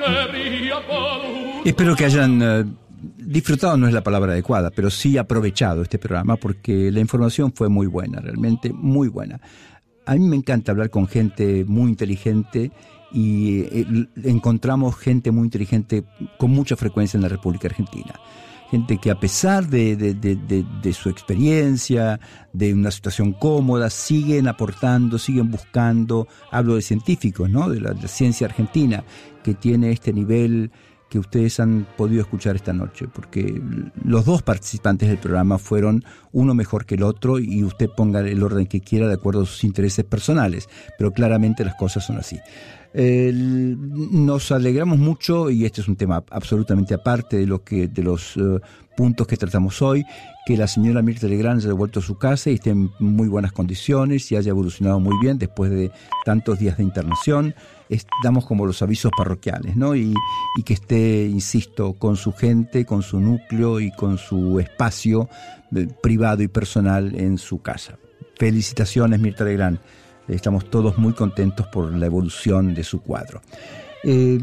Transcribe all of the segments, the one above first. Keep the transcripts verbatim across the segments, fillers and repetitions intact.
Espero que hayan uh, disfrutado, no es la palabra adecuada, pero sí aprovechado este programa, porque la información fue muy buena, realmente muy buena. A mí me encanta hablar con gente muy inteligente y eh, encontramos gente muy inteligente con mucha frecuencia en la República Argentina. Gente que a pesar de, de, de, de, de su experiencia, de una situación cómoda, siguen aportando, siguen buscando. Hablo de científicos, ¿no? De la, de la ciencia argentina, que tiene este nivel que ustedes han podido escuchar esta noche, porque los dos participantes del programa fueron uno mejor que el otro, y usted ponga el orden que quiera de acuerdo a sus intereses personales, pero claramente las cosas son así. Eh, nos alegramos mucho, y este es un tema absolutamente aparte de lo que de los uh, puntos que tratamos hoy, que la señora Mirta Legrand haya vuelto a su casa y esté en muy buenas condiciones y haya evolucionado muy bien después de tantos días de internación. Damos como los avisos parroquiales, ¿no? Y, y que esté, insisto, con su gente, con su núcleo y con su espacio eh, privado y personal en su casa. Felicitaciones, Mirta Legrand. Estamos todos muy contentos por la evolución de su cuadro. Eh,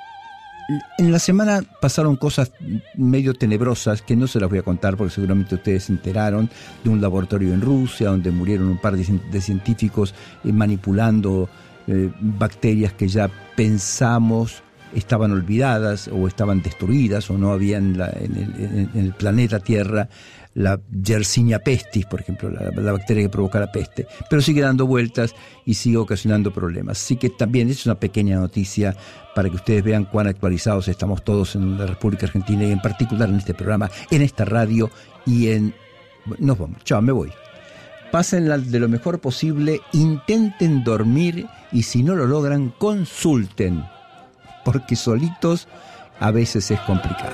en la semana pasaron cosas medio tenebrosas que no se las voy a contar porque seguramente ustedes se enteraron, de un laboratorio en Rusia donde murieron un par de, de científicos eh, manipulando eh, bacterias que ya pensamos estaban olvidadas o estaban destruidas o no había en, la, en, el, en, en el planeta Tierra. La Yersinia pestis, por ejemplo, la, la bacteria que provoca la peste, pero sigue dando vueltas y sigue ocasionando problemas. Así que también es una pequeña noticia para que ustedes vean cuán actualizados estamos todos en la República Argentina y en particular en este programa, en esta radio y en... Nos vamos, chao, me voy. Pásenla de lo mejor posible, intenten dormir y si no lo logran, consulten, porque solitos a veces es complicado.